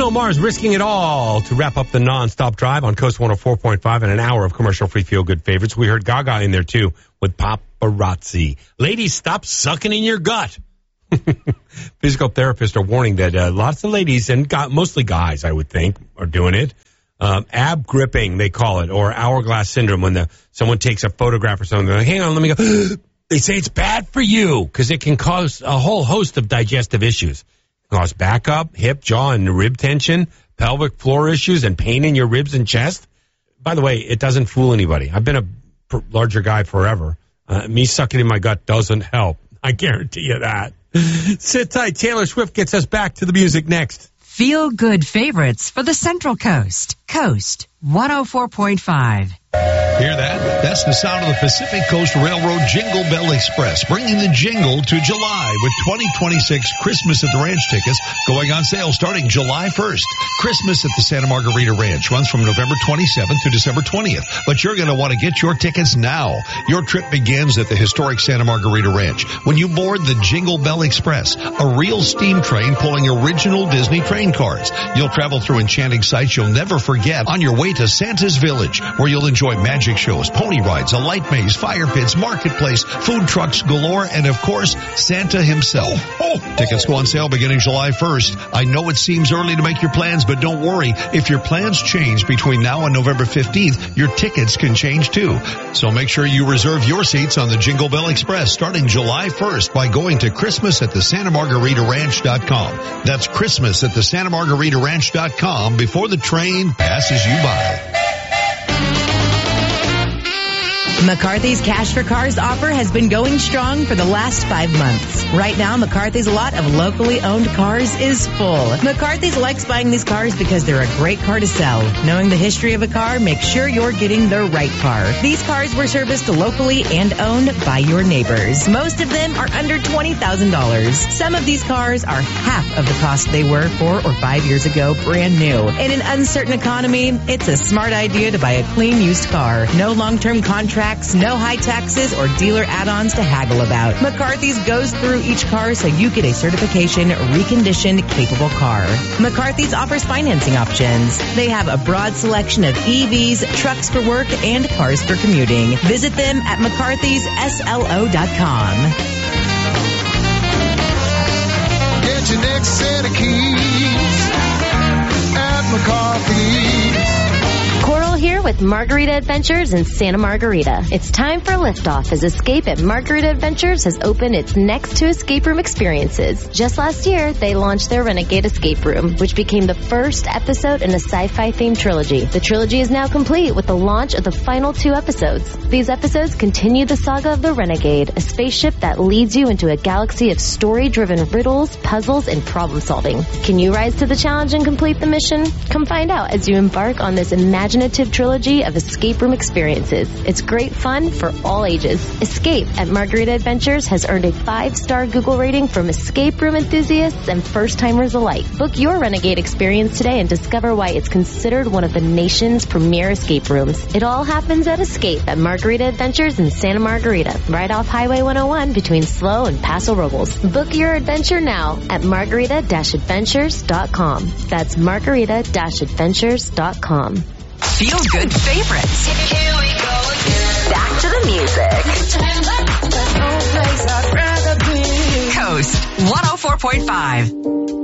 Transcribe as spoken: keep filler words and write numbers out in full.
Bill Maher's risking it all to wrap up the non-stop drive on Coast one oh four point five and an hour of commercial-free feel-good favorites. We heard Gaga in there, too, with Paparazzi. Ladies, stop sucking in your gut. Physical therapists are warning that uh, lots of ladies, and got, mostly guys, I would think, are doing it. Um, ab gripping, they call it, or hourglass syndrome, when the someone takes a photograph or something. They're like, hang on, let me go. They say it's bad for you because it can cause a whole host of digestive issues. It can cause back up, hip, jaw, and rib tension, pelvic floor issues, and pain in your ribs and chest. By the way, it doesn't fool anybody. I've been a pr- larger guy forever. Uh, me sucking in my gut doesn't help. I guarantee you that. Sit tight. Taylor Swift gets us back to the music next. Feel good favorites for the Central Coast. Coast one oh four point five. Hear that? That's the sound of the Pacific Coast Railroad Jingle Bell Express, bringing the jingle to July with twenty twenty-six Christmas at the Ranch tickets going on sale starting July first. Christmas at the Santa Margarita Ranch runs from November twenty-seventh to December twentieth, but you're going to want to get your tickets now. Your trip begins at the historic Santa Margarita Ranch when you board the Jingle Bell Express, a real steam train pulling original Disney train cars. You'll travel through enchanting sights you'll never forget on your way to Santa's Village, where you'll enjoy magic shows, pony rides, a light maze, fire pits, marketplace, food trucks galore, and of course, Santa himself. Oh, tickets go on sale beginning July first. I know it seems early to make your plans, but don't worry. If your plans change between now and November fifteenth, your tickets can change too. So make sure you reserve your seats on the Jingle Bell Express starting July first by going to Christmas at the Santa Margarita Ranch dot com. That's Christmas at the Santa Margarita Ranch dot com before the train passes you by. McCarthy's Cash for Cars offer has been going strong for the last five months. Right now, McCarthy's lot of locally owned cars is full. McCarthy's likes buying these cars because they're a great car to sell. Knowing the history of a car, make sure you're getting the right car. These cars were serviced locally and owned by your neighbors. Most of them are under twenty thousand dollars. Some of these cars are half of the cost they were four or five years ago, brand new. In an uncertain economy, it's a smart idea to buy a clean used car. No long-term contract, no high taxes or dealer add-ons to haggle about. McCarthy's goes through each car so you get a certification, reconditioned, capable car. McCarthy's offers financing options. They have a broad selection of E Vs, trucks for work, and cars for commuting. Visit them at McCarthy's S L O dot com. Get your next set of keys at McCarthy's. Coral here with Margarita Adventures in Santa Margarita. It's time for liftoff as Escape at Margarita Adventures has opened its next two escape room experiences. Just last year, they launched their Renegade Escape Room, which became the first episode in a sci-fi themed trilogy. The trilogy is now complete with the launch of the final two episodes. These episodes continue the saga of the Renegade, a spaceship that leads you into a galaxy of story-driven riddles, puzzles, and problem solving. Can you rise to the challenge and complete the mission? Come find out as you embark on this imaginative trilogy of escape room experiences. It's great fun for all ages. Escape at Margarita Adventures has earned a five-star Google rating from escape room enthusiasts and first-timers alike. Book your Renegade experience today and discover why it's considered one of the nation's premier escape rooms. It all happens at Escape at Margarita Adventures in Santa Margarita, right off Highway one oh one between SLO and Paso Robles. Book your adventure now at margarita adventures dot com. That's margarita adventures dot com. Feel good favorites. Here we go again. Back to the music. No place I'd rather be. Coast one oh four point five.